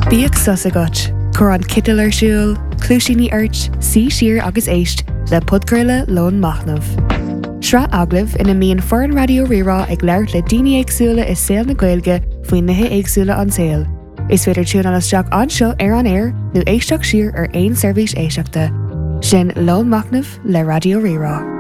Bíag sus agat, chur an citil ar siúl, clúisíní airt, sí siar agus éist le podcurla Lón Machnamh. Sra aglah ina míon foreign radio rirá ag leirt le daoine éagsúla is saoil na Gaeilge faoin nithe éagsúla an saoil. Is féidir tún an isteach anseo ar an air nó éisteach siar ar aon seirbhís éisteachta. Sin Lón Machnamh le Radio Rirá.